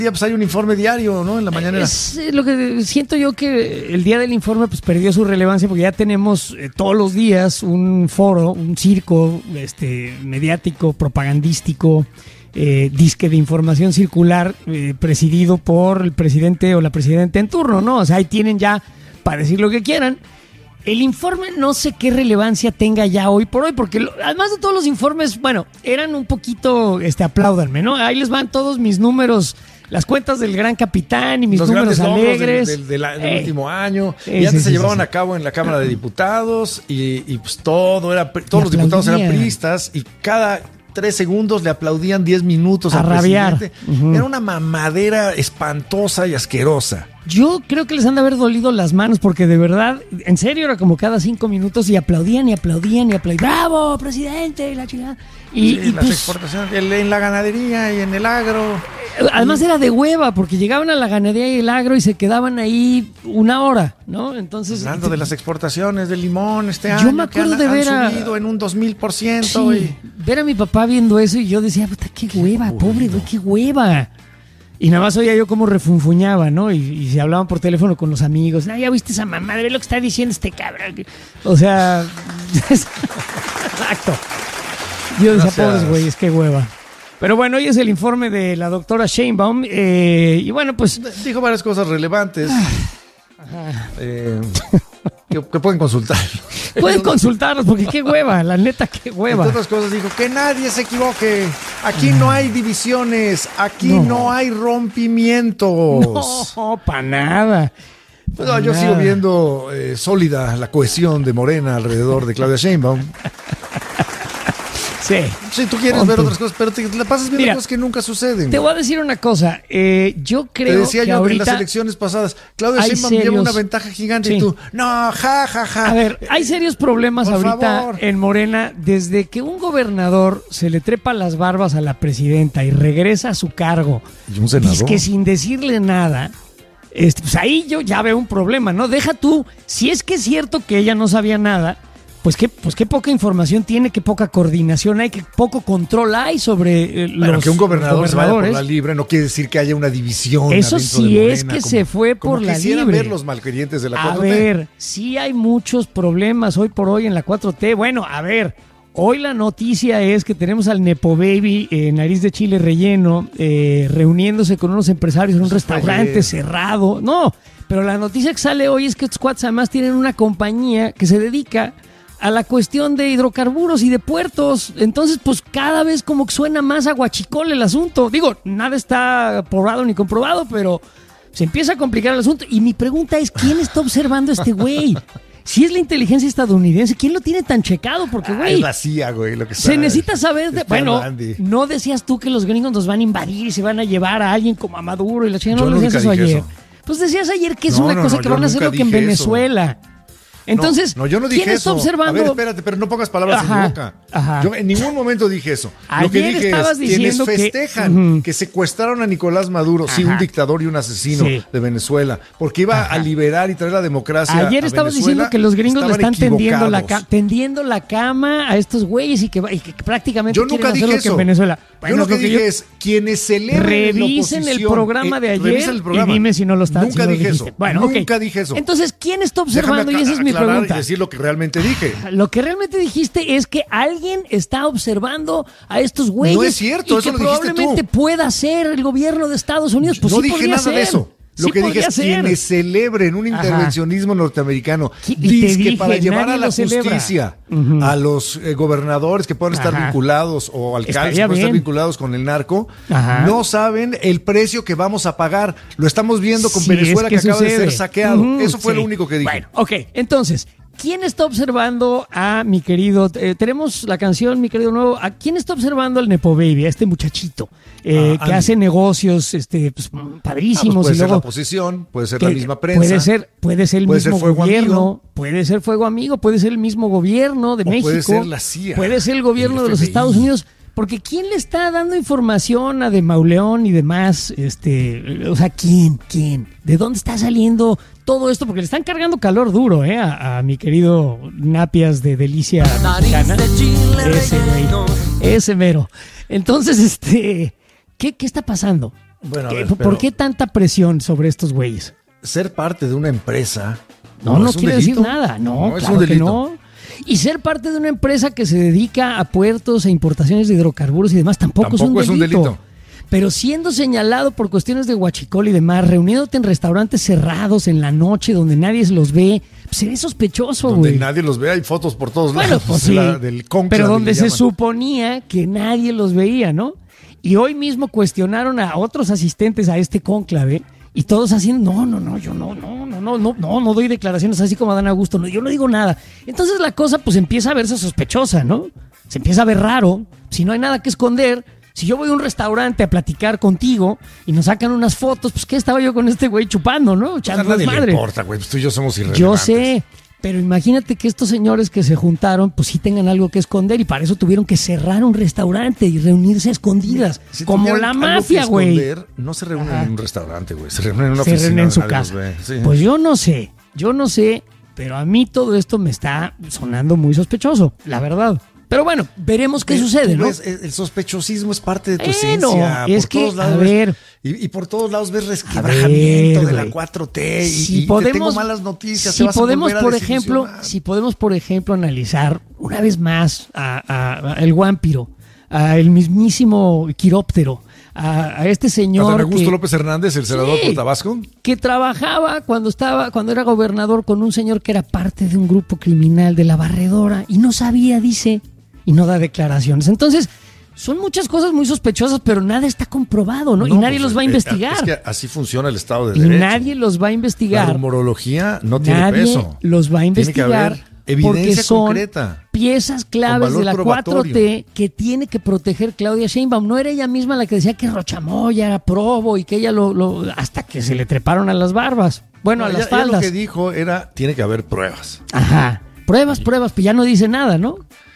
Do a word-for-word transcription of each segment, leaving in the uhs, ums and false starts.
Pues hay un informe diario, ¿no? En la mañanera. Es lo que siento yo, que el día del informe pues perdió su relevancia, porque ya tenemos eh, todos los días un foro, un circo este, mediático, propagandístico, eh, disque de información circular, eh, presidido por el presidente o la presidenta en turno, ¿no? O sea, ahí tienen ya para decir lo que quieran. El informe no sé qué relevancia tenga ya hoy por hoy, porque lo, además de todos los informes, bueno, eran un poquito, este, apláudanme, ¿no? Ahí les van todos mis números, las cuentas del gran capitán y mis los números alegres. Del, del, del, del último año. Sí, y antes sí, se sí, llevaban sí. a cabo en la Cámara de Diputados y, y pues todo era, todos los diputados eran priistas y cada tres segundos le aplaudían diez minutos a al rabiar. presidente. Uh-huh. Era una mamadera espantosa y asquerosa. Yo creo que les han de haber dolido las manos, porque de verdad, en serio, era como cada cinco minutos y aplaudían y aplaudían y aplaudían. ¡Bravo, presidente! Y la chingada. Y, sí, y las pues, exportaciones en la ganadería y en el agro. Además era de hueva, porque llegaban a la ganadería y el agro y se quedaban ahí una hora, ¿no? Entonces, hablando de las exportaciones de limón este yo año, me acuerdo que han, de ver han a, subido en un dos mil por ciento. Sí, y... ver a mi papá viendo eso y yo decía, puta, qué hueva, pobre güey, qué hueva. Y nada más oía yo cómo refunfuñaba, ¿no? Y, y se hablaban por teléfono con los amigos. Ah, ya viste esa mamá, ve lo que está diciendo este cabrón. O sea, exacto. Yo decía, pobres güeyes, qué hueva. Pero bueno, hoy es el informe de la doctora Sheinbaum. Eh, y bueno, pues dijo varias cosas relevantes. eh, que, que pueden consultar. Pueden consultarlos, porque qué hueva, la neta, qué hueva. Entre otras cosas dijo, que nadie se equivoque. Aquí no hay divisiones, aquí no, no hay rompimientos. No, para nada. Pues no, yo nada. sigo viendo eh, sólida la cohesión de Morena alrededor de Claudia Sheinbaum. Sí. Sí, tú quieres Ponte. ver otras cosas, pero te la pasas viendo Mira, cosas que nunca suceden. Te voy a decir una cosa. Eh, yo creo te decía que yo ahorita en las elecciones pasadas, Claudia Sheinbaum lleva una ventaja gigante sí. y tú, no, ja, ja, ja. A ver, hay serios problemas Por ahorita favor. en Morena desde que un gobernador se le trepa las barbas a la presidenta y regresa a su cargo. ¿Y un senador? Es que sin decirle nada. Este, pues ahí yo ya veo un problema, ¿no? Deja tú, si es que es cierto que ella no sabía nada, pues qué, pues qué poca información tiene, qué poca coordinación hay, qué poco control hay sobre eh, bueno, los que un gobernador se vaya por la libre libre no quiere decir que haya una división. Eso sí de Morena, es que como, se fue por como la quisieran libre. ver los malquerientes de la a cuatro T. ver, sí hay muchos problemas hoy por hoy en la cuatro T. Bueno, a ver, hoy la noticia es que tenemos al Nepo Baby, eh, nariz de chile relleno, eh, reuniéndose con unos empresarios en un restaurante Oye. cerrado. No, pero la noticia que sale hoy es que estos cuates además tienen una compañía que se dedica a la cuestión de hidrocarburos y de puertos. Entonces, pues cada vez como que suena más aguachicol el asunto. Digo, nada está probado ni comprobado, pero se empieza a complicar el asunto. Y mi pregunta es, ¿quién está observando a este güey? Si es la inteligencia estadounidense, ¿quién lo tiene tan checado? Porque, güey, ah, es la C I A, güey, lo que está, se necesita saber de... Bueno, Randy. no decías tú que los gringos nos van a invadir y se van a llevar a alguien como a Maduro y la chingada. No yo lo decías eso ayer. Eso. Pues decías ayer que es no, una no, cosa no, que van a hacer lo que en Venezuela. Eso. Entonces, no, no, yo no dije ¿quién eso. está observando? A ver, espérate, pero no pongas palabras ajá, en mi boca. Ajá. Yo en ningún momento dije eso. Ayer lo que dije estabas es quienes diciendo festejan que, uh-huh. que secuestraron a Nicolás Maduro, ajá. sí, un dictador y un asesino sí. de Venezuela, porque iba ajá. a liberar y traer la democracia. Ayer a estabas Venezuela, diciendo que los gringos le están tendiendo la, ca- tendiendo la cama a estos güeyes y que, y que prácticamente yo quieren nunca hacer dije lo eso. que en Venezuela. Bueno, yo lo que, lo que dije yo... es quienes celebren revisen la el programa de ayer eh, el programa. y dime si no lo está. Nunca si no dije dijiste. eso. Bueno, nunca okay. dije eso. Entonces, ¿quién está observando? Déjame y esa es mi pregunta. Y decir lo que realmente dije. Lo que realmente dijiste es que alguien está observando a estos güeyes. No es cierto, y eso que lo dijiste probablemente tú. pueda ser el gobierno de Estados Unidos. Pues no sí dije nada ser. de eso. Lo sí que dije es ser. quienes celebren un intervencionismo Ajá. norteamericano. Dice que dije, para llevar a la justicia uh-huh. a los eh, gobernadores que puedan estar Ajá. vinculados o alcaldes que puedan estar vinculados con el narco, Ajá. no saben el precio que vamos a pagar. Lo estamos viendo con sí, Venezuela es que, que acaba sucede. de ser saqueado. Uh-huh. Eso fue sí. lo único que dije. Bueno, ok, entonces... ¿Quién está observando a mi querido? Eh, tenemos la canción, mi querido nuevo. ¿A quién está observando al Nepo Baby, a este muchachito eh, ah, que hace negocios, este, pues, padrísimos? Ah, pues puede y ser luego, la oposición, puede ser la misma prensa. Puede ser, puede ser el puede mismo ser fuego gobierno, amigo. puede ser Fuego Amigo, puede ser el mismo gobierno de o México, puede ser la C I A, puede ser el gobierno el de los Estados Unidos. Porque ¿quién le está dando información a de Mauleón y demás? Este, o sea, ¿quién? ¿Quién? ¿De dónde está saliendo todo esto? Porque le están cargando calor duro, ¿eh? A, a mi querido Napias de Delicia Mexicana. De chile ese güey, ese mero. Entonces, este, ¿qué, qué está pasando? Bueno, a ¿Qué, ver, ¿Por pero qué tanta presión sobre estos güeyes? ser parte de una empresa No, no, es un quiere delito. decir nada. No, No, es claro un que delito. no. Y ser parte de una empresa que se dedica a puertos e importaciones de hidrocarburos y demás tampoco, Tampoco es, un es un delito. delito. Pero siendo señalado por cuestiones de huachicol y demás, reuniéndote en restaurantes cerrados en la noche donde nadie los ve, pues se ve sospechoso, Donde güey. nadie los ve, hay fotos por todos Bueno, lados. pues de sí, la- del cónclave, pero donde le se llaman. suponía que nadie los veía, ¿no? Y hoy mismo cuestionaron a otros asistentes a este cónclave y todos haciendo, no, no, no, yo no, no, no, no, no, no, no doy declaraciones así como Dan Augusto, no, yo no digo nada. Entonces la cosa pues empieza a verse sospechosa, ¿no? Se empieza a ver raro, si no hay nada que esconder. Si yo voy a un restaurante a platicar contigo y nos sacan unas fotos, pues ¿qué estaba yo con este güey chupando, no? A Echando nadie le desmadre. importa, güey. Pues tú y yo somos irrelevantes. Yo sé, pero imagínate que estos señores que se juntaron, pues sí tengan algo que esconder y para eso tuvieron que cerrar un restaurante y reunirse a escondidas, Si como tuvieran la algo mafia, que güey. esconder, No se reúnen Ajá. en un restaurante, güey. Se reúnen en una Se oficina. reúnen en su nadie los casa. ve. Sí. Pues yo no sé, yo no sé, pero a mí todo esto me está sonando muy sospechoso, la verdad. Pero bueno, veremos qué Pero sucede, tú ¿no? ves, el sospechosismo es parte de tu Bueno, esencia. es por que, todos lados a ves- ver. y, y por todos lados ves A resquebrajamiento ver, de la güey. cuatro T y, Si y te podemos, tengo malas noticias. si te vas a podemos volver a por ejemplo, desilusionar. si podemos por ejemplo analizar una vez más a, a- a el Guampiro, a el mismísimo Quiróptero, a, a este señor Adán Augusto que, López Hernández, el senador Sí. por Tabasco. que trabajaba cuando estaba, cuando era gobernador con un señor que era parte de un grupo criminal de la Barredora y no sabía, dice, y no da declaraciones. Entonces, son muchas cosas muy sospechosas, pero nada está comprobado, ¿no? y nadie pues, los va a eh, investigar. Es que así funciona el Estado de y Derecho. nadie los va a La investigar. rumorología no tiene Nadie peso. los va a Tiene que investigar haber evidencia porque son concreta. piezas claves Con de la valor cuatro T probatorio. que tiene que proteger Claudia Sheinbaum. No era ella misma la que decía que Rochamoya era probo y que ella lo, lo hasta que se le treparon a las barbas. Bueno, No, a ya- las ya faldas. lo que dijo era, tiene que haber pruebas. Ajá. Pruebas, pruebas, pues ya no dice nada, ¿no?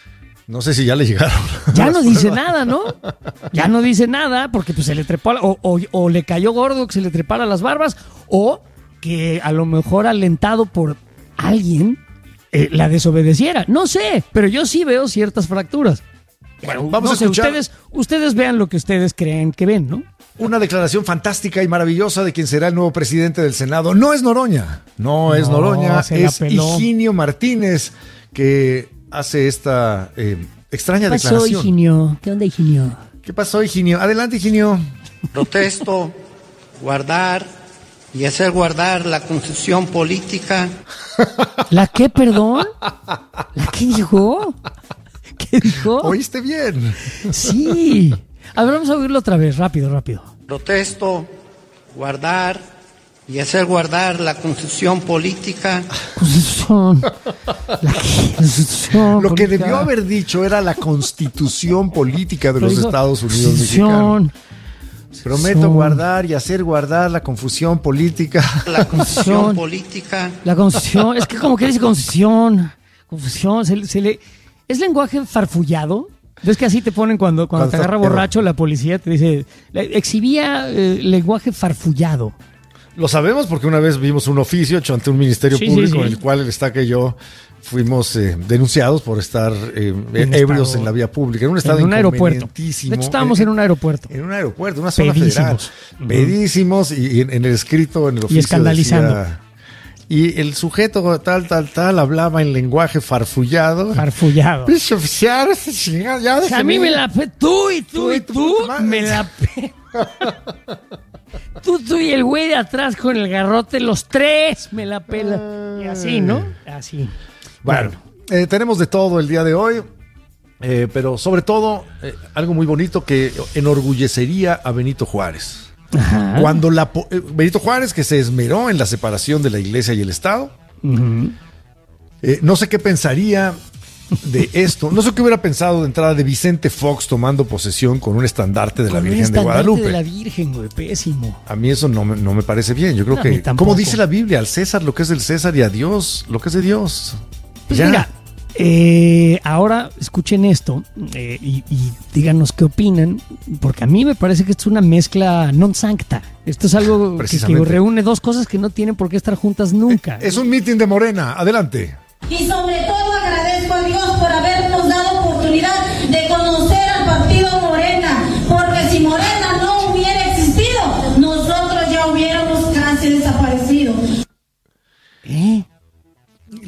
No sé si ya le llegaron. Ya las no dice pruebas. nada, ¿no? Ya no dice nada porque pues se le trepó a la- o, o- o le cayó gordo que se le trepara las barbas o que a lo mejor alentado por alguien eh, la desobedeciera. No sé, pero yo sí veo ciertas fracturas. Bueno, vamos no a sé, escuchar ustedes, ustedes vean lo que ustedes creen que ven, ¿no? una declaración fantástica y maravillosa de quien será el nuevo presidente del Senado. No es Noroña, no, es No, Noroña, se la es peló. Higinio Martínez que hace esta eh, extraña ¿Qué pasó, declaración. Higinio? ¿Qué onda, Higinio? ¿Qué pasó, Higinio? Adelante, Higinio. Protesto guardar y hacer guardar la Constitución política. ¿La qué, perdón? ¿La qué dijo? ¿Qué dijo? ¿Oíste bien? Sí. A ver, vamos a oírlo otra vez, rápido, rápido. Protesto guardar y hacer guardar la Constitución política. Constitución. La Constitución. Lo que política. debió haber dicho era la constitución política de Pero los dijo, Estados Unidos mexicanos. Constitución. Prometo guardar y hacer guardar la confusión política. La Constitución Constitución. política. La Constitución. Es que como que dice Constitución. Confusión. Se, se le, ¿Es lenguaje farfullado? ¿Ves que así te ponen cuando, cuando, Cuando te estás agarra pedo. borracho la policía? Te dice, exhibía eh, lenguaje farfullado. Lo sabemos porque una vez vimos un oficio hecho ante un ministerio Sí, público sí, sí. en el cual el Estaca y yo fuimos eh, denunciados por estar eh, En ebrios estado- en la vía pública, en un estado En un aeropuerto. De inconvenientísimo. hecho, estábamos en un aeropuerto. En un aeropuerto, una zona Pedísimos. federal. Ujú. Pedísimos y, y en, en el escrito, en el oficio escandalizando. decía, y el sujeto tal, tal, tal hablaba en lenguaje farfullado. Farfullado. Pinche oficial, ese chingado, ya O sea, a mí déjeme. me la pe... Tú y tú Tú y y tu tú puta madre. me la pe... Tú, tú y el güey de atrás con el garrote, los tres me la pela. Y así, ¿no? Así. Bueno, eh, tenemos de todo el día de hoy, eh, pero sobre todo eh, algo muy bonito que enorgullecería a Benito Juárez. Ajá. Cuando la po- eh, Benito Juárez, que se esmeró en la separación de la iglesia y el Estado, Ujú. eh, no sé qué pensaría de esto, no sé qué hubiera pensado de entrada de Vicente Fox tomando posesión con un estandarte de la Con un Virgen de estandarte Guadalupe. de la Virgen, güey, pésimo. A mí eso no me, no me parece bien. Yo creo No, a mí que, tampoco. como dice la Biblia, al César lo que es del César y a Dios lo que es de Dios. Pues Ya. mira, eh, ahora escuchen esto eh, y, y díganos qué opinan, porque a mí me parece que esto es una mezcla non sancta. Esto es algo que, que Precisamente. reúne dos cosas que no tienen por qué estar juntas nunca. Es un mitin de Morena. Adelante. Y sobre todo agradezco a Dios por habernos dado oportunidad de conocer al partido Morena, porque si Morena no hubiera existido,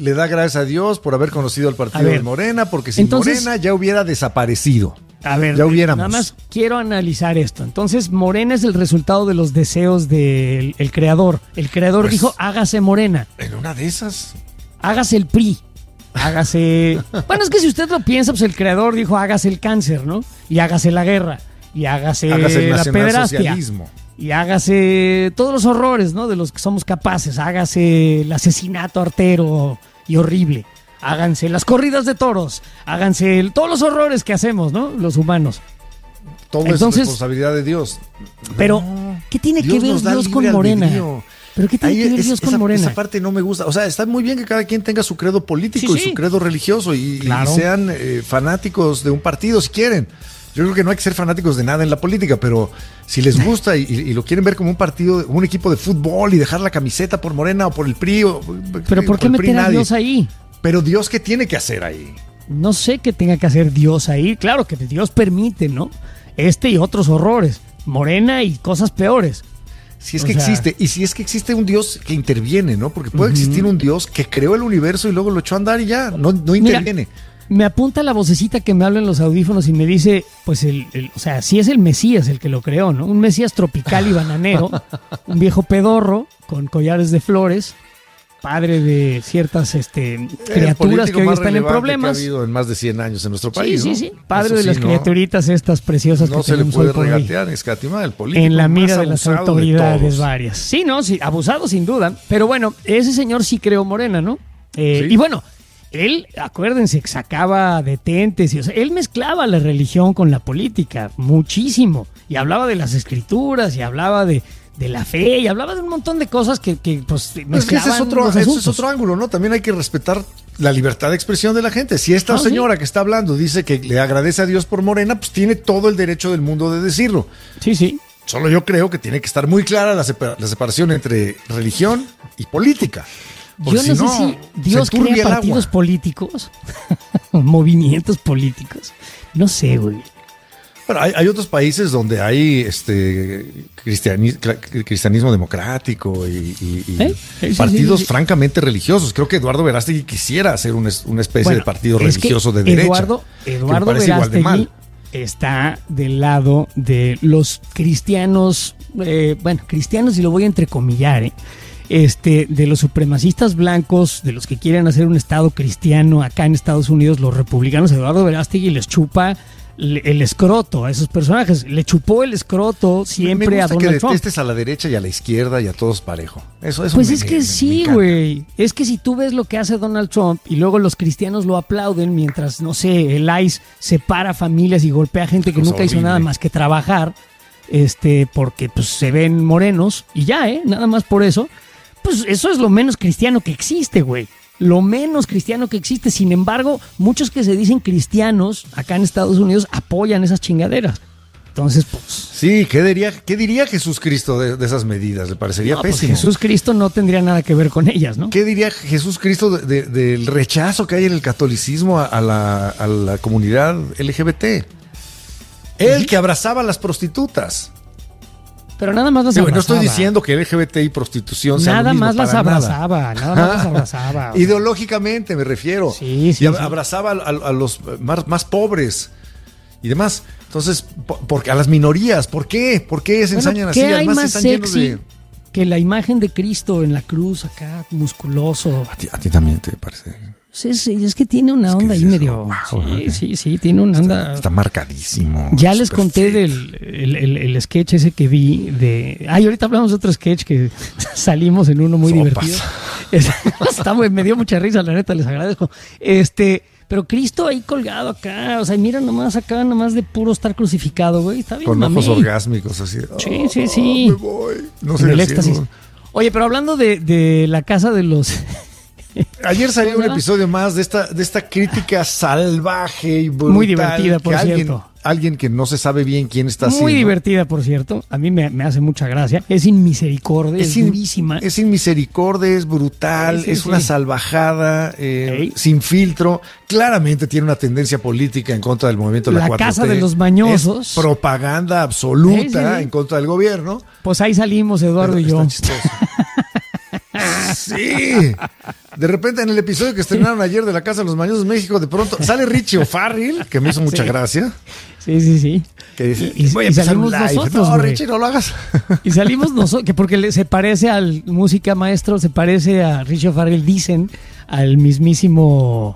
le da gracias a Dios por haber conocido al partido ver, de Morena, porque sin entonces, Morena ya hubiera desaparecido. A ver, ya hubiéramos. Nada más quiero analizar esto. Entonces, Morena es el resultado de los deseos del el creador. El creador pues, dijo, hágase Morena. En una de esas. Hágase el P R I. Hágase... Bueno, es que si usted lo piensa, pues el creador dijo, hágase el cáncer, ¿no? Y hágase la guerra. Y hágase, hágase la pederastia. Y hágase todos los horrores, ¿no? De los que somos capaces. Hágase el asesinato artero y horrible. Háganse las corridas de toros. Háganse el, todos los horrores que hacemos, ¿no? Los humanos. Todo Entonces, es responsabilidad de Dios. Pero, no, ¿qué tiene Dios que ver Dios con Morena? Albedrío. ¿Pero qué tiene Ahí que ver es, Dios con esa, Morena? Esa parte no me gusta. O sea, está muy bien que cada quien tenga su credo político sí, y sí. su credo religioso y, claro. y sean eh, fanáticos de un partido si quieren. Yo creo que no hay que ser fanáticos de nada en la política, pero si les gusta y, y lo quieren ver como un partido, un equipo de fútbol y dejar la camiseta por Morena o por el P R I. O, ¿Pero por qué meter a Dios ahí? Pero Dios, ¿qué tiene que hacer ahí? No sé qué tenga que hacer Dios ahí. Claro que Dios permite, ¿no? Este y otros horrores. Morena y cosas peores. Si es que o sea, existe, y si es que existe un Dios que interviene, ¿no? Porque puede uh-huh. existir un Dios que creó el universo y luego lo echó a andar y ya, no, no interviene. Mira, me apunta la vocecita que me habla en los audífonos y me dice, pues, el, el, o sea, sí es el Mesías el que lo creó, ¿no? Un Mesías tropical y bananero, un viejo pedorro con collares de flores, padre de ciertas este, criaturas que hoy están en problemas. Que ha habido en más de cien años en nuestro país, sí, ¿no? sí, sí, padre Eso de sí, las ¿no? criaturitas estas preciosas no que se le puede regatear, ahí. escatimar el político. En la mira de las autoridades varias. Sí, no, sí, abusado sin duda. Pero bueno, ese señor sí creó Morena, ¿no? Eh, ¿Sí? Y bueno, él, acuérdense, que sacaba detentes, y, o sea, él mezclaba la religión con la política muchísimo. Y hablaba de las escrituras, y hablaba de... de la fe, y hablaba de un montón de cosas que, que pues, mezclaban es que ese es otro, ese es otro ángulo, ¿no? También hay que respetar la libertad de expresión de la gente. Si esta ah, señora ¿sí? que está hablando dice que le agradece a Dios por Morena, pues tiene todo el derecho del mundo de decirlo. Sí, sí. Solo yo creo que tiene que estar muy clara la, separa- la separación entre religión y política. Yo no si sé no, si Dios crea partidos políticos, movimientos políticos. No sé, güey. Bueno, hay, hay otros países donde hay este cristianismo, cristianismo democrático y, y, y ¿Eh? sí, partidos sí, sí, sí. francamente religiosos. Creo que Eduardo Verástegui quisiera hacer una, una especie bueno, de partido religioso de derecha. Eduardo, Eduardo Verástegui está del lado de los cristianos, eh, bueno, cristianos y lo voy a entrecomillar, ¿eh? Este, de los supremacistas blancos, de los que quieren hacer un estado cristiano acá en Estados Unidos, los republicanos. Eduardo Verástegui les chupa el escroto a esos personajes. Le chupó el escroto siempre me a Donald Trump. Me gusta que detestes a la derecha y a la izquierda y a todos parejo. Eso, eso pues me, es que me, sí, güey. Es que si tú ves lo que hace Donald Trump y luego los cristianos lo aplauden mientras, no sé, el I C E separa familias y golpea gente que nunca horrible. hizo nada más que trabajar, este, porque pues se ven morenos y ya, ¿eh? Nada más por eso. Pues eso es lo menos cristiano que existe, güey. Lo menos cristiano que existe. Sin embargo, muchos que se dicen cristianos acá en Estados Unidos apoyan esas chingaderas. Entonces, pues... Sí, ¿qué diría, qué diría Jesús Cristo de, de esas medidas? Le parecería no, pésimo. Pues Jesús Cristo no tendría nada que ver con ellas, ¿no? ¿Qué diría Jesús Cristo de, de, del rechazo que hay en el catolicismo a, a, la, a la comunidad L G B T? Él que abrazaba a las prostitutas. Pero nada más las sí, abrazaba. No estoy diciendo que L G B T y prostitución sea nada lo mismo, más las para abrazaba, nada, nada más las abrazaba. Ideológicamente me refiero. Sí, sí, y sí. abrazaba a, a los más, más pobres y demás. Entonces, porque a las minorías, ¿por qué? ¿Por qué se bueno, ensañan ¿qué así? hay Además más están sexy llenos de... que la imagen de Cristo en la cruz acá, musculoso? A ti, a ti también te parece... Sí, sí, es que tiene una onda ahí medio... Wow, sí, sí, sí, tiene una onda... Está, está marcadísimo. Ya les conté del el, el, el sketch ese que vi de... Ay, ahorita hablamos de otro sketch que salimos en uno muy Sopas. divertido. Está, me dio mucha risa, la neta, les agradezco. Este... Pero Cristo ahí colgado acá, o sea, mira nomás acá, nomás de puro estar crucificado, güey, está bien. Con mamey. ojos orgásmicos así. Sí, sí, sí. Oh, me voy. No sé el éxtasis. Oye, pero hablando de, de la casa de los... Ayer salió un episodio más de esta, de esta crítica salvaje y brutal. Muy divertida, por alguien, cierto. Alguien que no se sabe bien quién está haciendo. Muy divertida, por cierto. A mí me, me hace mucha gracia. Es sin misericordia, es, es sin, durísima. Es sin misericordia, es brutal, sí, sí, es sí. una salvajada, eh, sin filtro. Claramente tiene una tendencia política en contra del movimiento de la, la cuatro T. La casa de los mañosos. Es propaganda absoluta sí, sí, sí. en contra del gobierno. Pues ahí salimos, Eduardo Pero y yo. Está chistoso. Sí, De repente, en el episodio que estrenaron ayer de La Casa de los Mañosos México, de pronto sale Richie O'Farrill, que me hizo mucha sí. gracia. Sí, sí, sí. Que dice, y, voy a y salimos un live. nosotros, No, güey. Richie, no lo hagas. Y salimos nosotros, que porque le, se parece al música maestro, se parece a Richie O'Farrill, dicen, al mismísimo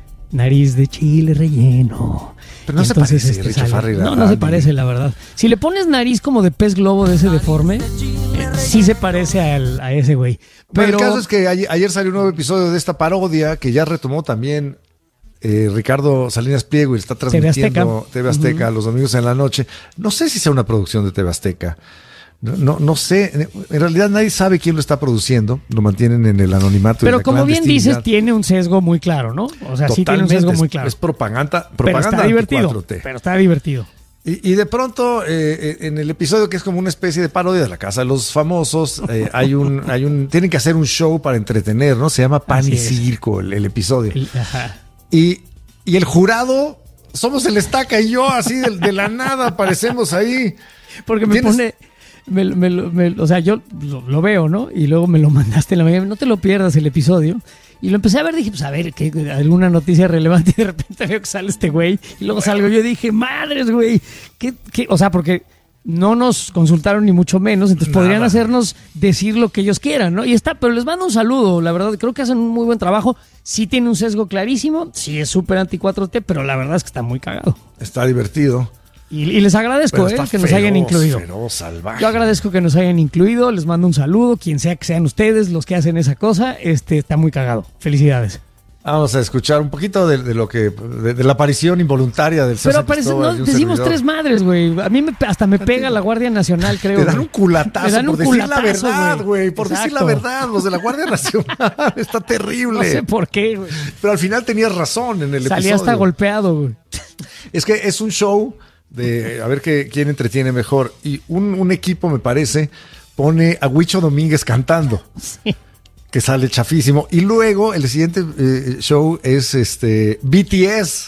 Nariz de Chile Relleno. Pero no y se entonces, parece este, Richie sale. O'Farrill. No, no se parece, la verdad. Si le pones nariz como de pez globo de ese deforme, eh, sí se parece al, a ese güey. Pero Pero el caso es que ayer, ayer salió un nuevo episodio de esta parodia que ya retomó también eh, Ricardo Salinas Pliego y está transmitiendo T V Azteca, T V Azteca uh-huh. los domingos en la noche. No sé si sea una producción de T V Azteca. No, no, no sé. En realidad nadie sabe quién lo está produciendo. Lo mantienen en el anonimato. Pero la como bien dices, tiene un sesgo muy claro, ¿no? O sea, Totalmente, sí tiene un sesgo muy claro. Es, es propaganda, propaganda pero está divertido. cuatro T. Pero está divertido. Y, y de pronto, eh, en el episodio que es como una especie de parodia de La Casa de los Famosos, eh, hay un, hay un, tienen que hacer un show para entretener, ¿no? Se llama Pan Así y es. Circo, el, el episodio. El, ajá. Y, y el jurado, somos el Estaca y yo, así de, de la nada aparecemos ahí. Porque me ¿Tienes? pone... Me, me, me, o sea, yo lo, lo veo, ¿no? Y luego me lo mandaste en la mañana. No te lo pierdas el episodio. Y lo empecé a ver, dije, pues a ver, ¿qué, alguna noticia relevante. Y de repente veo que sale este güey. Y luego salgo yo y dije, madres, güey. ¿Qué, qué? O sea, porque no nos consultaron ni mucho menos. Entonces Nada. podrían hacernos decir lo que ellos quieran, ¿no? Y está, pero les mando un saludo. La verdad, creo que hacen un muy buen trabajo. Sí tiene un sesgo clarísimo. Sí es súper anti cuatro T, pero la verdad es que está muy cagado. Está divertido. Y, y les agradezco eh, que feroz, nos hayan incluido. Feroz, salvaje. Yo agradezco que nos hayan incluido, les mando un saludo, quien sea que sean ustedes los que hacen esa cosa, este está muy cagado. Felicidades. Vamos a escuchar un poquito de, de lo que de, de la aparición involuntaria del Pero aparece, no, decimos servidor. Tres madres, güey. A mí me, hasta me pega la Guardia Nacional, creo. Te dan un culatazo dan un por culatazo, decir la verdad, güey. Por Exacto. decir la verdad, los de la Guardia Nacional. Está terrible. No sé por qué, güey. Pero al final tenías razón en el Salía episodio. hasta golpeado, güey. Es que es un show de a ver qué, quién entretiene mejor. Y un, un equipo, me parece, pone a Huicho Domínguez cantando. Sí. Que sale chafísimo. Y luego el siguiente eh, show es este B T S.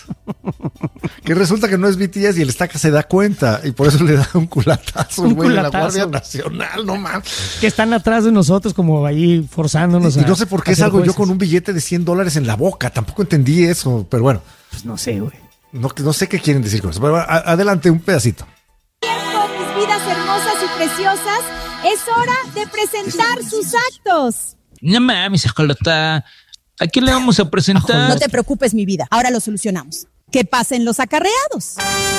Que resulta que no es B T S y el Estaca se da cuenta. Y por eso le da un culatazo un güey, culatazo. a la Guardia Nacional, no mames. Que están atrás de nosotros como ahí forzándonos y, a... Y no sé por qué salgo jueces. yo con un billete de cien dólares en la boca. Tampoco entendí eso, pero bueno. Pues no sé, güey. No, no sé qué quieren decir con eso. Pero a, adelante, un pedacito. Tiempo, mis vidas hermosas y preciosas, es hora de presentar sus actos. No mames, Ajolota. ¿A quién le vamos a presentar? No te preocupes, mi vida. Ahora lo solucionamos. Que pasen los acarreados.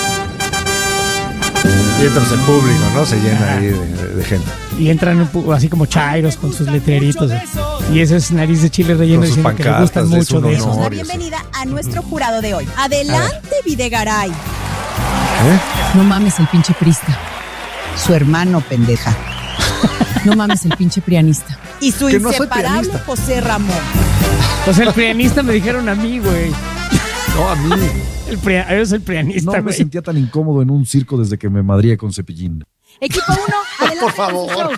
Y entonces el público, ¿no? Se llena ahí de, de, de gente. Y entran así como chairos con sus letreritos. Y ese es Nariz de Chile Relleno diciendo que les gustan mucho de eso. La bienvenida a nuestro jurado de hoy. Adelante, Videgaray. ¿Eh? No mames el pinche prista. Su hermano, pendeja. No mames el pinche prianista. Y su que inseparable no José Ramón. Pues el prianista me dijeron a mí, güey. No, a mí. El pri- es el prianista, No me güey. sentía tan incómodo en un circo desde que me madrié con Cepillín. Equipo uno, adelante. Por favor.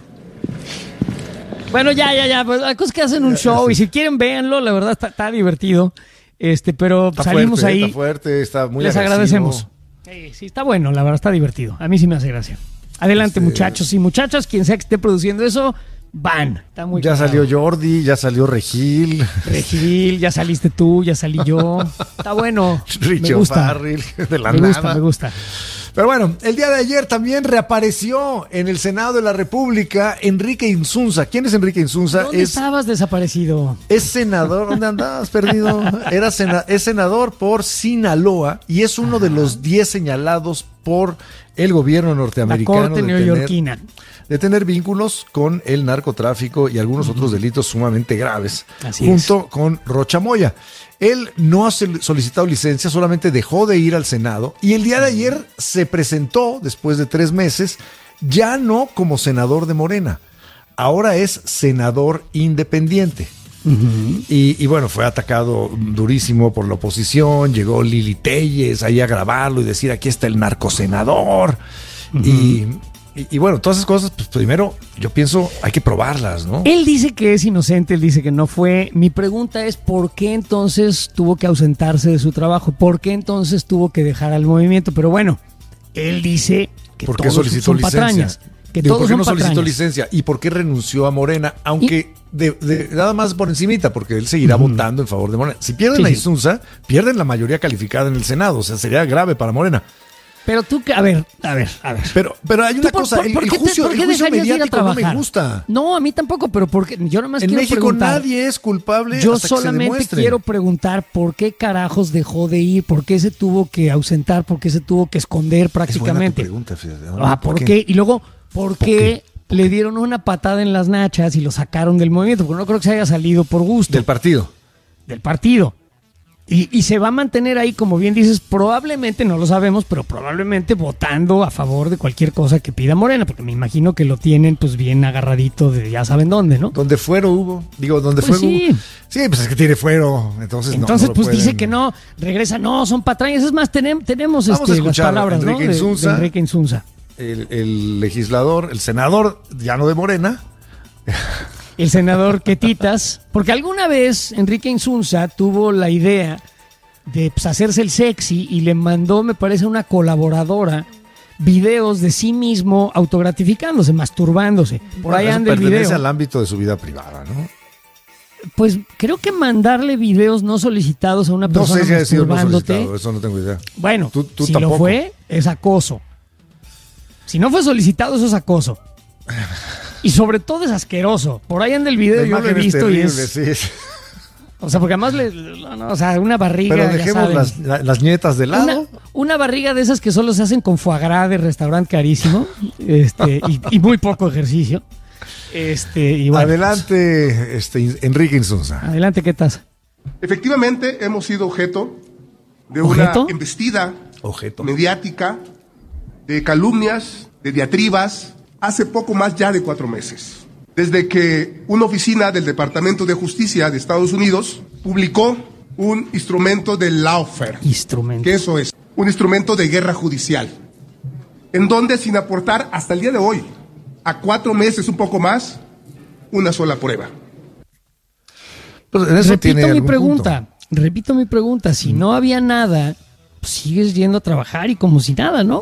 Bueno, ya, ya, ya. Pues, hay cosas que hacen un show y si quieren, véanlo. La verdad está, está divertido. Este, pero Está salimos fuerte, ahí. Está fuerte, está muy Les agresivo. agradecemos. Sí, sí, está bueno. La verdad está divertido. A mí sí me hace gracia. Adelante, Este... muchachos y muchachas. Quien sea que esté produciendo eso, van. Está muy Ya cagado. salió Jordi, ya salió Regil. Regil, ya saliste tú, ya salí yo. Está bueno. Richie me gusta. O'Farrill, de la me nada. gusta, me gusta. Pero bueno, el día de ayer también reapareció en el Senado de la República Enrique Insunza. ¿Quién es Enrique Insunza? ¿Dónde es, estabas desaparecido? es senador. ¿Dónde andabas perdido? Era sena, es senador por Sinaloa y es uno de los diez señalados por el gobierno norteamericano. La corte de neoyorquina. Tener, de tener vínculos con el narcotráfico y algunos uh-huh. otros delitos sumamente graves. Así junto es. con Rocha Moya. Él no ha solicitado licencia, solamente dejó de ir al Senado y el día de ayer se presentó, después de tres meses, ya no como senador de Morena, ahora es senador independiente. Uh-huh. Y, y bueno, fue atacado durísimo por la oposición, llegó Lili Telles ahí a grabarlo y decir aquí está el narcosenador. Uh-huh. y... Y, y bueno, todas esas cosas, pues primero yo pienso hay que probarlas, ¿no? Él dice que es inocente, él dice que no fue. Mi pregunta es, ¿por qué entonces tuvo que ausentarse de su trabajo? ¿Por qué entonces tuvo que dejar al movimiento? Pero bueno, él dice que ¿por qué todos solicitó son licencia? patrañas. Que Digo, todos ¿por qué son no solicitó patrañas. licencia? ¿Y por qué renunció a Morena? Aunque de, de- nada más por encimita, porque él seguirá Ujú. votando en favor de Morena. Si pierden Sí, a sí. Insunza, pierden la mayoría calificada en el Senado. O sea, sería grave para Morena. Pero tú, que- a ver, a ver, a ver. Pero, pero hay ¿Tú una por- cosa, por- el, por el qué te- juicio, por qué el juicio dejarías de ir a mediático no me trabajar? gusta. No, a mí tampoco, pero porque yo nada más En quiero México preguntar. nadie es culpable Yo hasta que se solamente demuestre. quiero preguntar por qué carajos dejó de ir, por qué se tuvo que ausentar, por qué se tuvo que esconder Es buena tu prácticamente. pregunta, fíjate. Ah, ¿por qué? Y luego, ¿por qué le dieron una patada en las nachas y lo sacaron del movimiento? Porque no creo que se haya salido por gusto Del partido. del partido. Y, y se va a mantener ahí, como bien dices, probablemente, no lo sabemos, pero probablemente votando a favor de cualquier cosa que pida Morena, porque me imagino que lo tienen pues bien agarradito de ya saben dónde, ¿no? Donde fuero hubo. Digo, donde Pues fuego sí. hubo. Sí, pues es que tiene fuero. Entonces, no, Entonces, no lo pues dice pueden. que no, regresa, no, son patrañas. Es más, tenem- tenemos Vamos a este, las escuchar a palabras, ¿no? Enrique De- de Insunza. Enrique Insunza. El, el legislador, el senador, ya no de Morena. El senador Quetitas, porque alguna vez Enrique Insunza tuvo la idea de pues, hacerse el sexy y le mandó, me parece, a una colaboradora videos de sí mismo autogratificándose, masturbándose. Por ahí Eso anda el pertenece video. al ámbito de su vida privada, ¿no? Pues creo que mandarle videos no solicitados a una No persona sé si ha sido no masturbándote, solicitado, eso no tengo idea. bueno, Tú- tú si tampoco. lo fue, es acoso. Si no fue solicitado, eso es acoso. Y sobre todo es asqueroso. Por ahí anda el video, La yo lo he imagen es visto terrible, y es... sí, sí. O sea, porque además, le, no, no, o sea, una barriga, Pero ya dejemos saben. las, la- las nietas de lado. Una, una barriga de esas que solo se hacen con foie gras de restaurante carísimo, este, y, y muy poco ejercicio. Este, y bueno, Adelante, este, Enrique Insunza. pues, adelante, ¿qué tal? Efectivamente, hemos sido objeto de ¿Objeto? una embestida Objeto. mediática, de calumnias, de diatribas, hace poco más ya de cuatro meses. Desde que una oficina del Departamento de Justicia de Estados Unidos publicó un instrumento de lawfare, Instrumento. que eso es, un instrumento de guerra judicial, en donde sin aportar hasta el día de hoy, a cuatro meses un poco más, una sola prueba. Pues en eso tiene Repito mi algún pregunta, punto. repito mi pregunta. Si no había nada, pues sigues yendo a trabajar y como si nada, ¿no?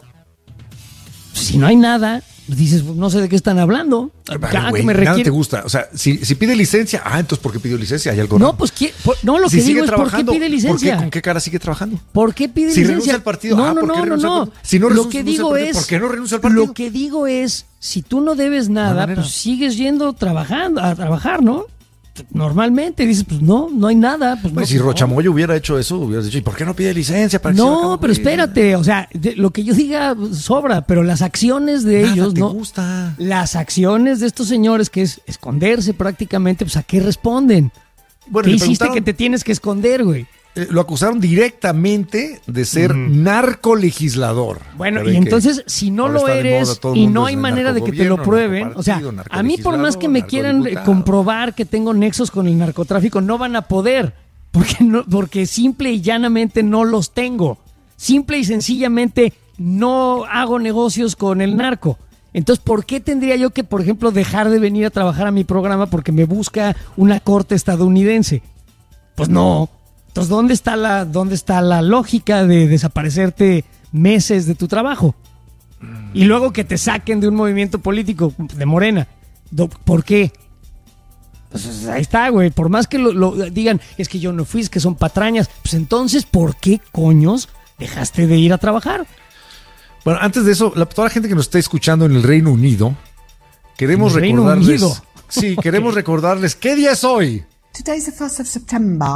Si no hay nada, pues dices, pues no sé de qué están hablando. Vale, Ah, güey, que me nada requiere- te gusta. O sea, si, si pide licencia, ah, entonces ¿por qué pidió licencia? Hay algo No, raro. pues ¿qué? Por- no, lo Si que sigue digo es ¿por qué trabajando, pide ¿por qué? licencia? ¿Con qué cara sigue trabajando? ¿Por qué pide Si licencia? renuncia al partido, no, ah, no, ¿por qué no, no, renuncia al no. partido? Si no lo renuncia que al digo partido, es, ¿por qué no renuncia al partido? Lo que digo es, si tú no debes nada, manera. pues sigues yendo trabajando, a trabajar, ¿no? Normalmente dices, pues no, no hay nada. Pues, Pues no, si pues, Rochamoyo hubiera hecho eso, hubieras dicho, ¿y por qué no pide licencia? Para que se No, acabe? pero espérate, o sea, de- lo que yo diga sobra, pero las acciones de Nada ellos, te ¿no? gusta. Las acciones de estos señores, que es esconderse prácticamente, pues ¿a qué responden? Bueno, ¿Qué le hiciste preguntaron- que te tienes que esconder, güey? Eh, lo acusaron directamente de ser narcolegislador. Bueno, Ya y ven que entonces, si no ahora lo está de eres moda, todo el y mundo no es hay de manera de que te lo narcogobierno, prueben, o sea, narcopartido, a mí por más que me quieran eh, narcodiputado. comprobar que tengo nexos con el narcotráfico, no van a poder, porque, no, porque simple y llanamente no los tengo. Simple y sencillamente no hago negocios con el narco. Entonces, ¿por qué tendría yo que, por ejemplo, dejar de venir a trabajar a mi programa porque me busca una corte estadounidense? Pues no. Entonces, ¿dónde está la, dónde está la lógica de desaparecerte meses de tu trabajo? Y luego que te saquen de un movimiento político de Morena. Do- ¿Por qué? Pues ahí está, güey. Por más que lo, lo digan, es que yo no fui, es que son patrañas. Pues entonces, ¿por qué coños dejaste de ir a trabajar? Bueno, antes de eso, la, toda la gente que nos está escuchando en el Reino Unido, queremos ¿En el Reino recordarles. Unido? Sí, Ok. queremos recordarles. ¿Qué día es hoy? Today's the first of September.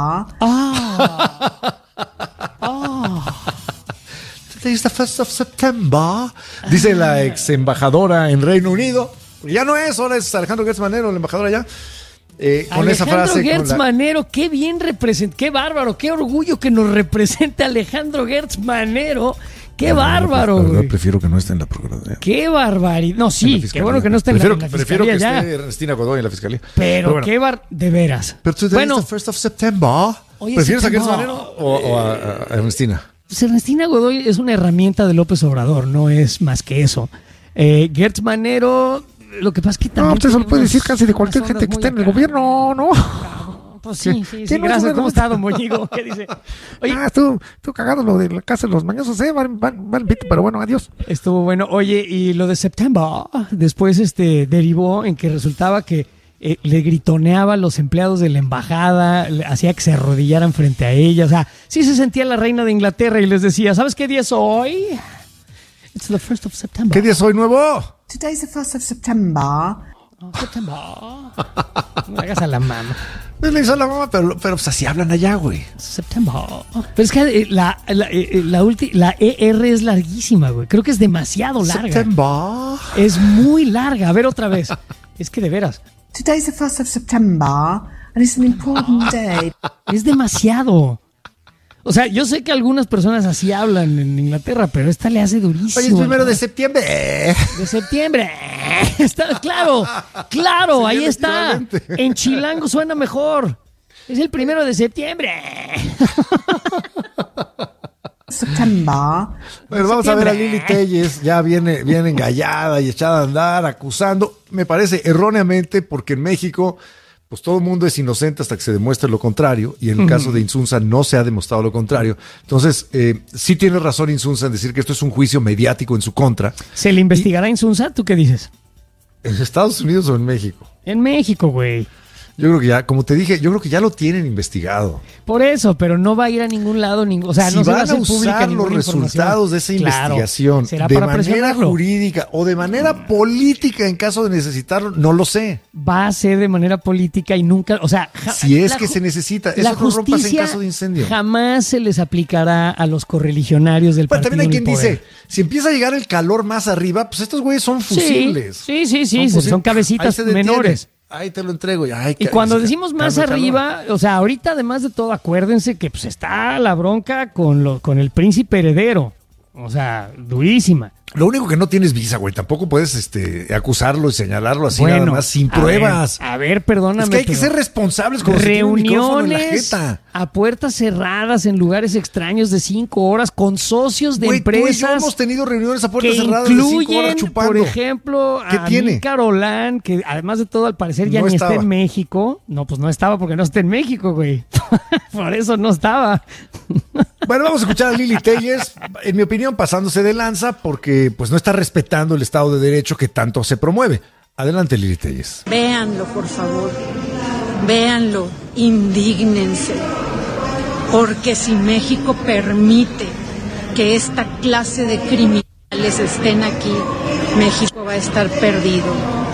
Ah. Ah. Today is the first of September. Dice la ex embajadora en Reino Unido. Ya no es, ahora es Alejandro Gertz Manero, el embajador allá. Eh, con esa Alejandro frase. con Gertz la- Manero, qué bien representa, qué bárbaro, qué orgullo que nos represente Alejandro Gertz Manero. Qué bárbaro, La verdad, güey. prefiero que no esté en la procuraduría. Qué barbaridad. No, En la sí, qué fiscalía. bueno que no esté en la, prefiero, en la prefiero que fiscalía ya. esté Ernestina Godoy en la fiscalía. Pero, bueno. qué bar... De veras. Pero today Bueno, is the first of September. Hoy es ¿Prefieres a Gertz September. Manero o, o a, a- a Ernestina? pues Ernestina Godoy es una herramienta de López Obrador, no es más que eso. Eh, Gertz Manero, lo que pasa es que también... No, usted se lo tiene puede unos- decir casi de cualquier unas gente que ondas esté en muy el acá. gobierno, ¿no? Claro, pues sí, sí, sí, gracias. ¿Cómo está, don Moñigo? ¿Qué dice? Oye, ah, estuvo, estuvo cagado lo de la casa de los mañosos, ¿eh? Van, van, van, pero bueno, adiós. Estuvo bueno. Oye, y lo de September, después este derivó en que resultaba que eh, le gritoneaba a los empleados de la embajada, le hacía que se arrodillaran frente a ella. O sea, sí se sentía la reina de Inglaterra y les decía, ¿sabes qué día es hoy? It's the first of September. ¿Qué día es hoy, nuevo? Today's the first of September. Oh, September. No le hagas a la mamá. No le hizo a la mamá, pero, pero pues así hablan allá, güey. September. Pero es que la, la, la, ulti, la E R es larguísima, güey. Creo que es demasiado larga. September. Es muy larga. A ver otra vez. Es que de veras. Today's the first of September and it's an important day. Es demasiado. O sea, yo sé que algunas personas así hablan en Inglaterra, pero esta le hace durísimo. Oye, es primero de septiembre. De septiembre. Está, claro, claro, ahí está. En chilango suena mejor. Es el primero de septiembre. September. Bueno, vamos a ver a Lili Telles, ya viene, viene engallada y echada a andar, acusando, me parece erróneamente, porque en México, pues todo el mundo es inocente hasta que se demuestre lo contrario, y en el caso de Insunza no se ha demostrado lo contrario. Entonces, eh, sí tiene razón Insunza en decir que esto es un juicio mediático en su contra. ¿Se le investigará a Insunza? ¿Tú qué dices? ¿En Estados Unidos o en México? En México, güey. Yo creo que ya, como te dije, yo creo que ya lo tienen investigado. Por eso, pero no va a ir a ningún lado, ningún, o sea, si no se van va a hacer a usar pública los resultados de esa claro, investigación será de para manera jurídica o de manera política en caso de necesitarlo, no lo sé. Va a ser de manera política y nunca, o sea, ja, si es la, que se necesita, eso la no rompas en caso de incendio. Jamás se les aplicará a los correligionarios del bueno, partido. También hay quien poder. dice, si empieza a llegar el calor más arriba, pues estos güeyes son fusibles. Sí, sí, sí, sí son, son, son cabecitas menores. Ahí te lo entrego. Ay, y cuando decimos más arriba, o sea, ahorita además de todo, acuérdense que pues está la bronca con, lo, con el príncipe heredero. O sea, durísima. Lo único que no tienes visa, güey. Tampoco puedes este, acusarlo y señalarlo así bueno, nada más, sin a pruebas. Ver, a ver, perdóname. Es que hay que ser responsables con reuniones a puertas cerradas en lugares extraños de cinco horas con socios de güey, empresas. Tú y yo hemos tenido reuniones a puertas cerradas incluyen, de cinco horas chupando. Por ejemplo, ¿qué a tiene? Carolán, que además de todo, al parecer ya no ni estaba. está en México. No, pues no estaba porque no está en México, güey. Por eso no estaba. Bueno, vamos a escuchar a Lili Telles, en mi opinión, pasándose de lanza porque pues no está respetando el Estado de Derecho que tanto se promueve. Adelante, Lili Telles. Véanlo, por favor. Véanlo. Indígnense. Porque si México permite que esta clase de criminales estén aquí, México va a estar perdido.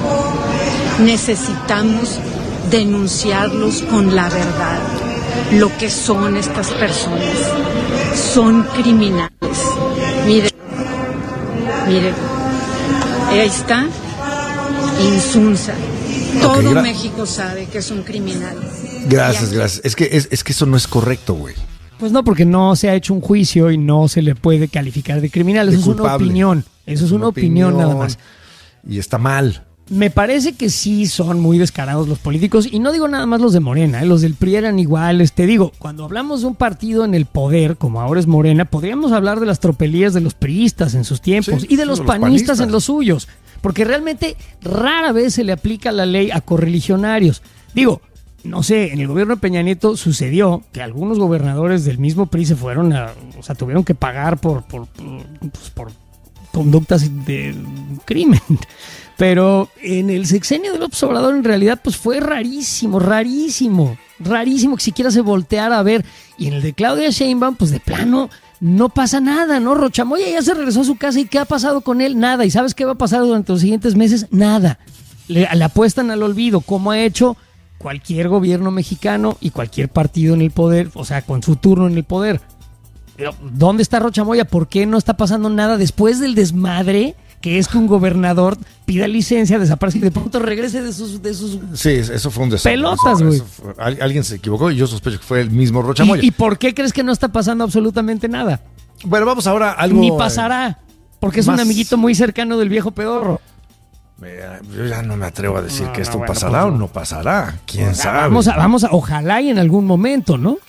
Necesitamos denunciarlos con la verdad. Lo que son estas personas. Son criminales. Miren, miren. Ahí está. Insunza. Todo okay, gra- México sabe que es un criminal. Gracias, gracias. Es que, es, es que eso no es correcto, güey. Pues no, porque no se ha hecho un juicio y no se le puede calificar de criminal. Eso de es culpable. Una opinión. Eso es una, una opinión, opinión nada más. Y está mal. Me parece que sí son muy descarados los políticos, y no digo nada más los de Morena, ¿eh? Los del P R I eran iguales. Te digo, cuando hablamos de un partido en el poder, como ahora es Morena, podríamos hablar de las tropelías de los priistas en sus tiempos, sí, y de los, sí, panistas, los panistas en los suyos, porque realmente rara vez se le aplica la ley a correligionarios. Digo, no sé, en el gobierno de Peña Nieto sucedió que algunos gobernadores del mismo P R I se fueron a, o sea, tuvieron que pagar por, por, por, pues por conductas de crimen. Pero en el sexenio de López Obrador en realidad pues fue rarísimo, rarísimo, rarísimo que siquiera se volteara a ver. Y en el de Claudia Sheinbaum pues de plano no pasa nada, ¿no? Rochamoya ya se regresó a su casa y ¿qué ha pasado con él? Nada. ¿Y sabes qué va a pasar durante los siguientes meses? Nada. Le, le apuestan al olvido, como ha hecho cualquier gobierno mexicano y cualquier partido en el poder, o sea, con su turno en el poder. Pero, ¿dónde está Rochamoya? ¿Por qué no está pasando nada después del desmadre que es que un gobernador pida licencia, desaparece y de pronto regrese de sus... De sus sí, eso fue un desastre. Pelotas, güey. Alguien se equivocó y yo sospecho que fue el mismo Rochamoya. ¿Y, ¿Y por qué crees que no está pasando absolutamente nada? Bueno, vamos ahora a algo... Ni pasará, porque es más... un amiguito muy cercano del viejo pedorro. Yo ya no me atrevo a decir no, que esto no, bueno, pasará pues, o no pasará. ¿Quién o sea, sabe? Vamos a, vamos a, ojalá y en algún momento, ¿no?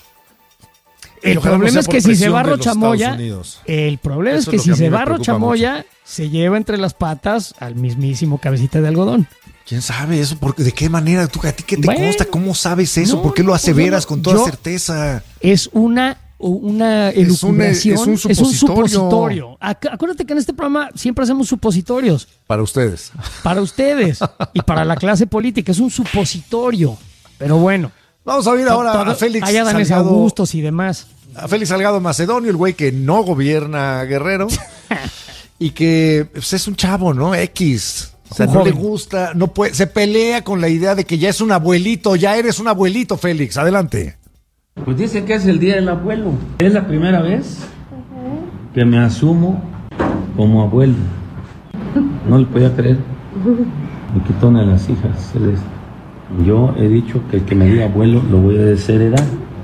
El problema no es que si se va Rochamoya, el problema Eso es que, es que si se va Rochamoya, mucho. se lleva entre las patas al mismísimo cabecita de algodón. ¿Quién sabe eso? ¿Por, ¿De qué manera? ¿Tú, ¿A ti qué te bueno, consta? ¿Cómo sabes eso? No, ¿Por qué lo aseveras pues, con toda yo, certeza? Es una, una elucubración. Es un, es un supositorio. Es un supositorio. Acuérdate que en este programa siempre hacemos supositorios. Para ustedes. Para ustedes y para la clase política. Es un supositorio. Pero bueno. Vamos a oír ahora todo, a Félix allá Danes Salgado. Augustos y demás. A Félix Salgado Macedonio, el güey que no gobierna Guerrero. Y que pues, es un chavo, ¿no? X. O sea, un no joven. Le gusta, no puede, se pelea con la idea de que ya es un abuelito, ya eres un abuelito, Félix. Adelante. Pues dice que es el día del abuelo. Es la primera vez uh-huh. que me asumo como abuelo. No le podía creer. Me quitó una de las hijas, Celeste. Yo he dicho que el que me diga abuelo lo voy a desheredar.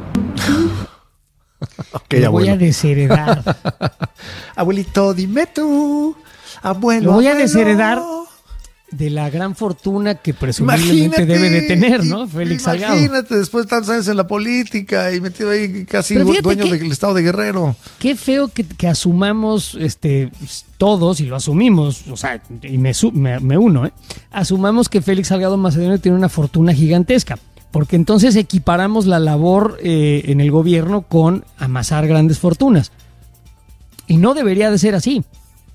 Okay, lo abuelo. voy a desheredar. Abuelito, dime tú. Abuelo. Lo voy a abuelo. desheredar de la gran fortuna que presumiblemente imagínate, debe de tener, ¿no? Félix Salgado. Imagínate, después de tantos años en la política y metido ahí casi dueño que, del estado de Guerrero. Qué feo que, que asumamos este todos, y lo asumimos, o sea, y me, me, me uno, ¿eh? Asumamos que Félix Salgado Macedonio tiene una fortuna gigantesca, porque entonces equiparamos la labor eh, en el gobierno con amasar grandes fortunas. Y no debería de ser así.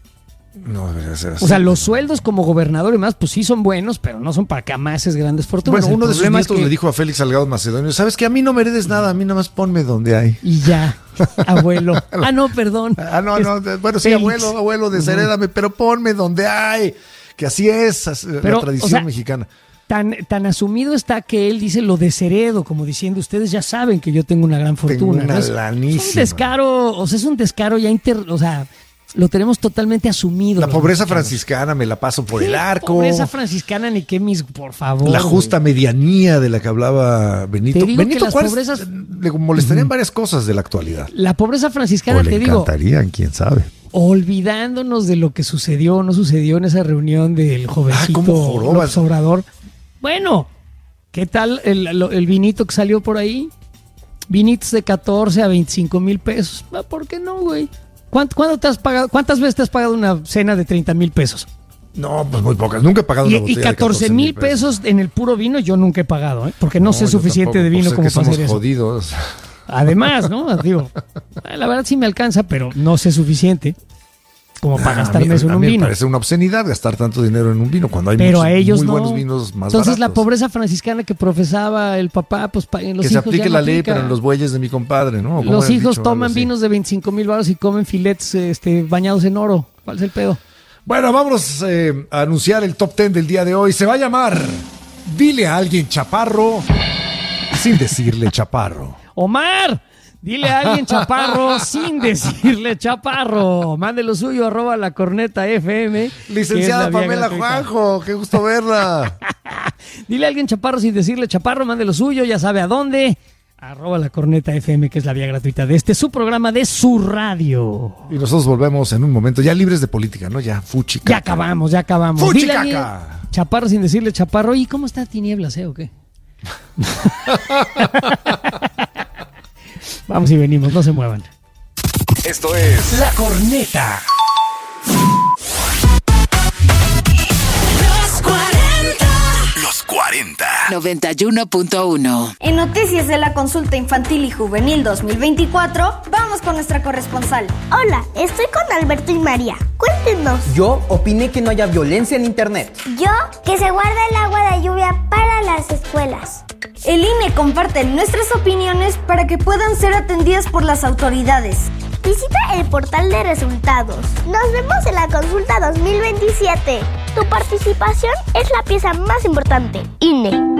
No debería ser así. O sea, los sueldos como gobernador y más, pues sí son buenos, pero no son para que amases grandes fortunas. Bueno, uno de sus nietos es que... le dijo a Félix Salgado Macedonio, ¿sabes qué? A mí no me heredes nada, a mí nada más ponme donde hay. Y ya, abuelo. Ah, no, perdón. Ah, no, no, bueno, sí, Félix. abuelo, abuelo, desherédame, uh-huh. pero ponme donde hay. Que así es pero, la tradición o sea, mexicana. Tan, tan asumido está que él dice lo desheredo, como diciendo, ustedes ya saben que yo tengo una gran fortuna. Tengo una ¿no? lanísima. Es un descaro, o sea, es un descaro ya inter... O sea, lo tenemos totalmente asumido. La pobreza mexicanos. franciscana me la paso por el arco. Pobreza franciscana ni qué mis, por favor. La justa wey. medianía de la que hablaba Benito. Te digo Benito que las Juárez pobrezas... le molestarían uh-huh. varias cosas de la actualidad. La pobreza franciscana, o le te digo. encantarían, quién sabe. Olvidándonos de lo que sucedió o no sucedió en esa reunión del jovencito ah, López Obrador. Bueno, ¿qué tal el, el vinito que salió por ahí? Vinitos de catorce a veinticinco mil pesos. ¿Por qué no, güey? ¿Cuánto, ¿cuándo te has pagado, ¿Cuántas veces te has pagado una cena de treinta mil pesos? No, pues muy pocas. Nunca he pagado y, una botella y catorce mil pesos. pesos en el puro vino yo nunca he pagado, ¿eh? Porque no, no sé suficiente tampoco, de vino pues como es que para somos hacer eso. Jodidos. Además, ¿no? Digo, la verdad sí me alcanza, pero no sé suficiente como para gastarme eso en un vino. Me parece una obscenidad gastar tanto dinero en un vino cuando hay pero muchos, a ellos muy no. buenos vinos más Entonces baratos. La pobreza franciscana que profesaba el papá, pues en los que hijos se aplique ya no la ley, aplica. pero en los bueyes de mi compadre, ¿no? Los hijos dicho, toman vinos de veinticinco mil baros y comen filets este, bañados en oro. ¿Cuál es el pedo? Bueno, vámonos eh, a anunciar el top ten del día de hoy. Se va a llamar Dile a alguien chaparro sin decirle chaparro. Omar, dile a alguien chaparro sin decirle chaparro. Mande lo suyo, arroba la corneta F M. Licenciada Pamela Juanjo, qué gusto verla. Dile a alguien chaparro sin decirle chaparro, mande lo suyo, ya sabe a dónde. Arroba la corneta F M, que es la vía gratuita de este, su programa de su radio. Y nosotros volvemos en un momento, ya libres de política, ¿no? Ya, fuchicaca. Ya acabamos, ya acabamos. Fuchicaca. Dile chaparro sin decirle chaparro. ¿Y cómo está Tinieblas, eh, o qué? Vamos y venimos, no se muevan. Esto es La Corneta. Los cuarenta. Los cuarenta. noventa y uno punto uno. En Noticias de la Consulta Infantil y Juvenil dos mil veinticuatro, vamos con nuestra corresponsal. Hola, estoy con Alberto y María. Cuéntenos. Yo opiné que no haya violencia en internet. Yo, que se guarda el agua de lluvia para las escuelas. El I N E comparte nuestras opiniones para que puedan ser atendidas por las autoridades. Visita el portal de resultados. Nos vemos en la consulta dos mil veintisiete. Tu participación es la pieza más importante. I N E.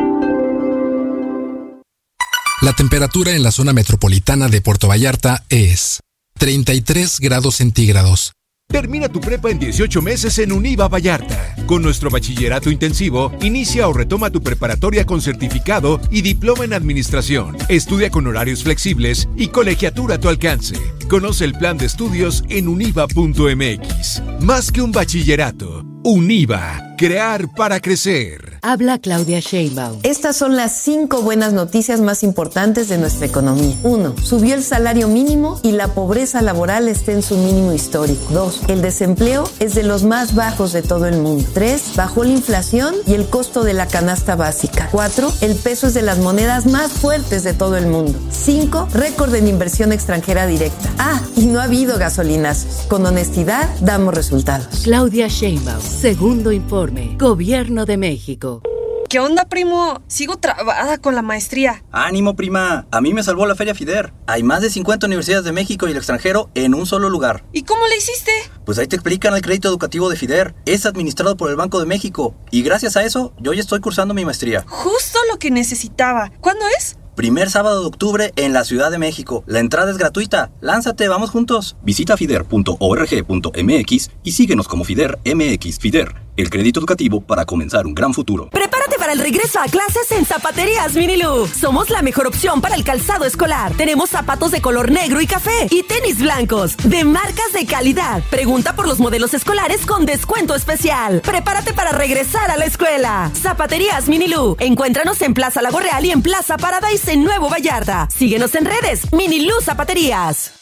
La temperatura en la zona metropolitana de Puerto Vallarta es treinta y tres grados centígrados. Termina tu prepa en dieciocho meses en Univa Vallarta. Con nuestro bachillerato intensivo, inicia o retoma tu preparatoria con certificado y diploma en administración. Estudia con horarios flexibles y colegiatura a tu alcance. Conoce el plan de estudios en univa punto m x. Más que un bachillerato, Univa, Crear para crecer. Habla Claudia Sheinbaum. Estas son las cinco buenas noticias más importantes de nuestra economía. Uno, subió el salario mínimo y la pobreza laboral está en su mínimo histórico. Dos, el desempleo es de los más bajos de todo el mundo. Tres, bajó la inflación y el costo de la canasta básica. Cuatro, el peso es de las monedas más fuertes de todo el mundo. Cinco, récord en inversión extranjera directa. Ah, y no ha habido gasolinazos. Con honestidad, damos resultados. Claudia Sheinbaum, segundo informe, Gobierno de México. ¿Qué onda, primo? Sigo trabada con la maestría. ¡Ánimo, prima! A mí me salvó la Feria FIDER. Hay más de cincuenta universidades de México y el extranjero en un solo lugar. ¿Y cómo le hiciste? Pues ahí te explican el crédito educativo de FIDER. Es administrado por el Banco de México. Y gracias a eso, yo ya estoy cursando mi maestría. Justo lo que necesitaba. ¿Cuándo es? Primer sábado de octubre en la Ciudad de México. La entrada es gratuita. Lánzate, vamos juntos. Visita fider punto org punto m x y síguenos como FIDER M X. FIDER, el crédito educativo para comenzar un gran futuro. Prepárate para el regreso a clases en Zapaterías Minilú. Somos la mejor opción para el calzado escolar. Tenemos zapatos de color negro y café y tenis blancos de marcas de calidad. Pregunta por los modelos escolares con descuento especial. Prepárate para regresar a la escuela. Zapaterías Minilú. Encuéntranos en Plaza Lago Real y en Plaza Paradise en Nuevo Vallarta. Síguenos en redes. Minilú Zapaterías.